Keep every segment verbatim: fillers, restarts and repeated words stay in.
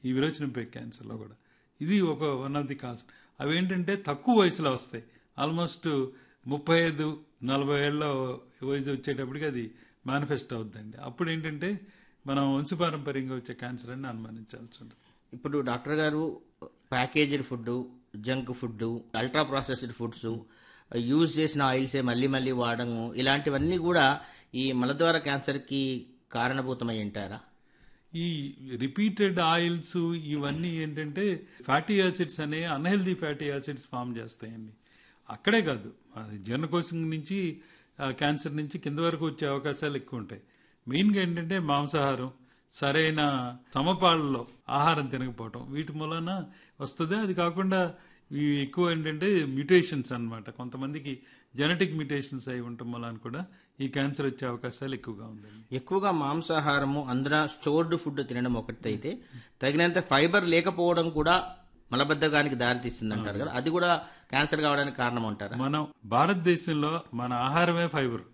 ఈ విరోచనం పేగు క్యాన్సర్లో కూడా. ఇది ఒక వన్ ఆఫ్ ది కాజ్. అవి ఏంటంటే తక్కువ వయసులో వస్తాయి. ఆల్మోస్ట్ ముప్పై ఐదు నలభై ఏళ్ళ వయసు వచ్చేటప్పటికి అది మేనిఫెస్ట్ అవుతుందండి. అప్పుడు ఏంటంటే మనం వంశపారంపర్యంగా వచ్చే క్యాన్సర్ అని అనుమానించాల్సి ఉంటుంది. ఇప్పుడు డాక్టర్ గారు packaged food, junk food, ultra processed foods, use చేసిన ఆయిల్సే మళ్ళీ మళ్ళీ వాడము, ఇలాంటివన్నీ కూడా ఈ మలద్వార క్యాన్సర్కి కారణభూతమై ఉంటారా? ఈ రిపీటెడ్ ఆయిల్స్ ఇవన్నీ ఏంటంటే ఫ్యాటీ యాసిడ్స్ అనే అన్హెల్దీ ఫ్యాటీ యాసిడ్స్ ఫామ్ చేస్తాయండి. అక్కడే కాదు, జీర్ణకోశం నుంచి క్యాన్సర్ నుంచి కింద వరకు వచ్చే అవకాశాలు ఎక్కువ ఉంటాయి. మెయిన్గా ఏంటంటే మాంసాహారం, సరైన సమపాళ్ళలో ఆహారం తినకపోవటం, వీటి మూలన వస్తుంది. అది కాకుండా ఇవి ఎక్కువ ఏంటంటే మ్యూటేషన్స్ అన్నమాట. కొంతమందికి జెనెటిక్ మ్యూటేషన్స్ అయి ఉండటం మూలన కూడా ఈ క్యాన్సర్ వచ్చే అవకాశాలు ఎక్కువగా ఉందండి. ఎక్కువగా మాంసాహారము, అందున స్టోర్డ్ ఫుడ్ తినడం ఒకటి అయితే, తగినంత ఫైబర్ లేకపోవడం కూడా మలబద్ధకానికి దారితీస్తుంది అంటారు కదా, అది కూడా క్యాన్సర్ కావడానికి కారణం అంటారా? మనం భారతదేశంలో మన ఆహారమే ఫైబర్.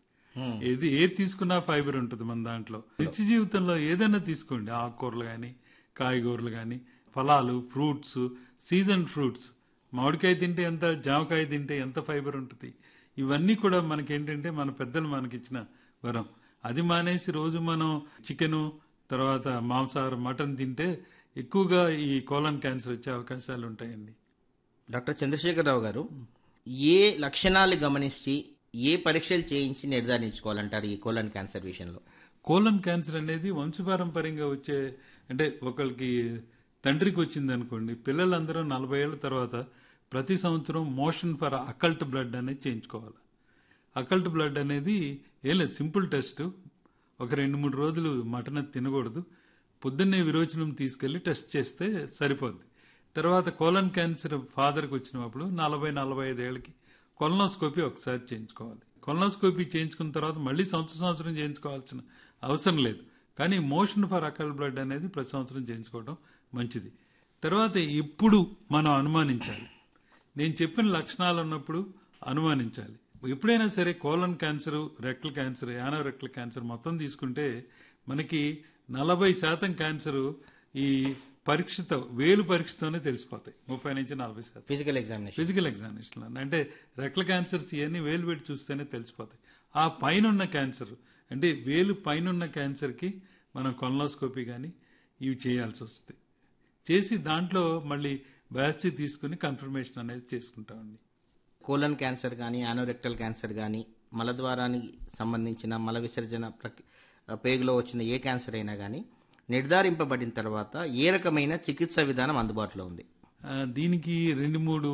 ఏది ఏది తీసుకున్నా ఫైబర్ ఉంటుంది మన దాంట్లో. నిత్య జీవితంలో ఏదైనా తీసుకోండి, ఆకుకూరలు కానీ, కాయగూరలు కానీ, ఫలాలు, ఫ్రూట్స్, సీజన్ ఫ్రూట్స్, మామిడికాయ తింటే ఎంత, జామకాయ తింటే ఎంత ఫైబర్ ఉంటుంది. ఇవన్నీ కూడా మనకేంటంటే మన పెద్దలు మనకిచ్చిన వరం. అది మానేసి రోజు మనం చికెను, తర్వాత మాంసాహారం, మటన్ తింటే ఎక్కువగా ఈ కోలన్ క్యాన్సర్ వచ్చే అవకాశాలు ఉంటాయండి. డాక్టర్ చంద్రశేఖరరావు గారు, ఏ లక్షణాలు గమనించి ఏ పరీక్షలు చేయించి నిర్ధారించుకోవాలంటారు ఈ కోలన్ క్యాన్సర్ విషయంలో? కోలన్ క్యాన్సర్ అనేది వంశపారంపర్యంగా వచ్చే, అంటే ఒకరికి తండ్రికి వచ్చింది అనుకోండి, పిల్లలందరూ నలభై ఏళ్ళ తర్వాత ప్రతి సంవత్సరం మోషన్ ఫర్ అకల్ట్ బ్లడ్ అనేది చేయించుకోవాలి. అకల్ట్ బ్లడ్ అనేది ఏం లేదు, సింపుల్ టెస్ట్. ఒక రెండు మూడు రోజులు మటన్ తినకూడదు, పొద్దున్నే విరోచనం తీసుకెళ్లి టెస్ట్ చేస్తే సరిపోద్ది. తర్వాత కోలన్ క్యాన్సర్ ఫాదర్కి వచ్చినప్పుడు నలభై నలభై ఐదు ఏళ్ళకి కొలనోస్కోపీ ఒకసారి చేయించుకోవాలి. కొలనోస్కోపీ చేయించుకున్న తర్వాత మళ్ళీ సంవత్సరం సంవత్సరం చేయించుకోవాల్సిన అవసరం లేదు. కానీ మోషన్ ఫర్ అకల్ట్ బ్లడ్ అనేది ప్రతి సంవత్సరం చేయించుకోవడం మంచిది. తర్వాత ఇప్పుడు మనం అనుమానించాలి. నేను చెప్పిన లక్షణాలు ఉన్నప్పుడు అనుమానించాలి. ఎప్పుడైనా సరే colon cancer, rectal cancer, యానో rectal cancer మొత్తం తీసుకుంటే మనకి నలభై శాతం క్యాన్సర్ ఈ పరీక్షతో, వేలు పరీక్షతోనే తెలిసిపోతాయి. ముప్పై నుంచి నలభై శాతం ఫిజికల్ ఎగ్జామినేషన్ ఫిజికల్ ఎగ్జామినేషన్ అంటే రెక్టల్ క్యాన్సర్స్ ఇవన్నీ వేలు పెట్టి చూస్తేనే తెలిసిపోతాయి. ఆ పైన ఉన్న క్యాన్సర్ అంటే వేలు పైన ఉన్న క్యాన్సర్కి మనం కొలనోస్కోపీ కానీ ఇవి చేయాల్సి వస్తుంది. చేసి దాంట్లో మళ్ళీ బయాప్సీ తీసుకుని కన్ఫర్మేషన్ అనేది చేసుకుంటామండి. కోలన్ క్యాన్సర్ కానీ, యానోరెక్టల్ క్యాన్సర్ కానీ, మలద్వారానికి సంబంధించిన మల విసర్జన పేగులో వచ్చిన ఏ క్యాన్సర్ అయినా కానీ నిర్ధారింపబడిన తర్వాత ఏ రకమైన చికిత్స విధానం అందుబాటులో ఉంది? దీనికి రెండు మూడు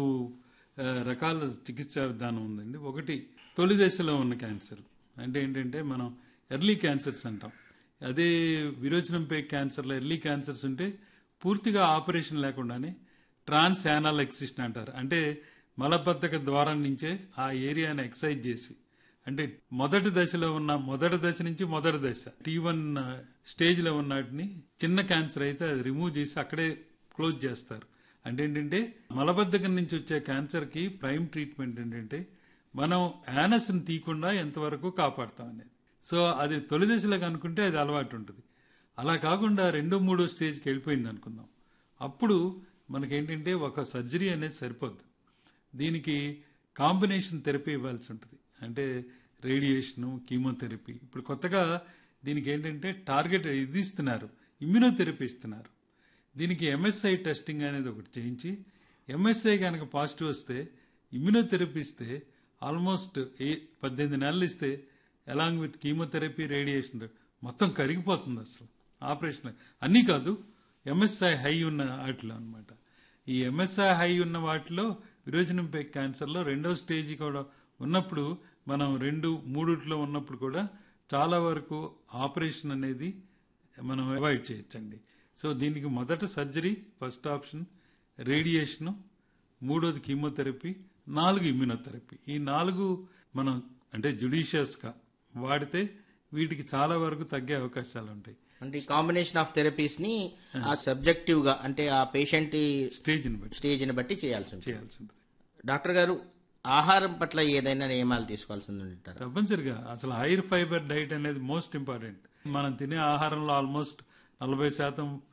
రకాల చికిత్సా విధానం ఉందండి. ఒకటి తొలి దశలో ఉన్న క్యాన్సర్, అంటే ఏంటంటే మనం ఎర్లీ క్యాన్సర్స్ అంటాం. అదే విరోచనం పేగు క్యాన్సర్లో ఎర్లీ క్యాన్సర్స్ ఉంటే పూర్తిగా ఆపరేషన్ లేకుండానే ట్రాన్స్ యానల్ ఎక్సిషన్ అంటారు. అంటే మలబద్ధక ద్వారం నుంచే ఆ ఏరియాని ఎక్సైజ్ చేసి, అంటే మొదటి దశలో ఉన్న మొదటి దశ నుంచి మొదటి దశ టీ వన్ స్టేజ్ లో ఉన్నటిని చిన్న క్యాన్సర్ అయితే అది రిమూవ్ చేసి అక్కడే క్లోజ్ చేస్తారు. అంటే ఏంటంటే మలబద్ధకం నుంచి వచ్చే క్యాన్సర్ కి ప్రైమ్ ట్రీట్మెంట్ ఏంటంటే మనం యానస్ ని తీయకుండా ఎంతవరకు కాపాడుతాం అనేది. సో అది తొలి దశలో అనుకుంటే అది అలవాటు ఉంటుంది. అలా కాకుండా రెండో మూడో స్టేజ్కి వెళ్ళిపోయింది అనుకుందాం, అప్పుడు మనకేంటంటే ఒక సర్జరీ అనేది సరిపోద్ది. దీనికి కాంబినేషన్ థెరపీ ఇవ్వాల్సి ఉంటుంది. అంటే రేడియేషను, కీమోథెరపీ. ఇప్పుడు కొత్తగా దీనికి ఏంటంటే టార్గెట్ ఇది ఇస్తున్నారు, ఇమ్యూనోథెరపీ ఇస్తున్నారు. దీనికి ఎంఎస్ఐ టెస్టింగ్ అనేది ఒకటి చేయించి, ఎంఎస్ఐ కనుక పాజిటివ్ వస్తే ఇమ్యూనోథెరపీ ఇస్తే ఆల్మోస్ట్ ఏ పద్దెనిమిది నెలలు ఇస్తే అలాంగ్ విత్ కీమోథెరపీ, రేడియేషన్ మొత్తం కరిగిపోతుంది. అసలు ఆపరేషన్ అన్నీ కాదు, ఎంఎస్ఐ హై ఉన్న వాటిలో అనమాట. ఈ ఎంఎస్ఐ హై ఉన్న వాటిలో విరోచనం పేగు క్యాన్సర్లో రెండో స్టేజ్ కూడా ఉన్నప్పుడు మనం రెండు మూడుట్లో ఉన్నప్పుడు కూడా చాలా వరకు ఆపరేషన్ అనేది మనం అవాయిడ్ చేయొచ్చండి. సో దీనికి మొదట సర్జరీ ఫస్ట్ ఆప్షన్, రేడియేషను, మూడోది కీమోథెరపీ, నాలుగు ఇమ్యూనోథెరపీ. ఈ నాలుగు మనం అంటే జుడిషియస్గా వాడితే వీటికి చాలా వరకు తగ్గే అవకాశాలు ఉంటాయి. అంటే కాంబినేషన్ ఆఫ్ థెరపీస్ ని ఆ సబ్జెక్టివ్ గా, అంటే ఆ పేషెంట్ స్టేజ్ ని బట్టి స్టేజ్ ని బట్టి చేయాల్సి చేయాల్సి ఉంటుంది. డాక్టర్ గారు, ఆహారం పట్ల ఏదైనా నియమాలు తీసుకోవాల్సి ఉంటారు? తప్పనిసరిగా అసలు హైర్ ఫైబర్ డైట్ అనేది మోస్ట్ ఇంపార్టెంట్. మనం తినే ఆహారంలో ఆల్మోస్ట్ నలభై శాతం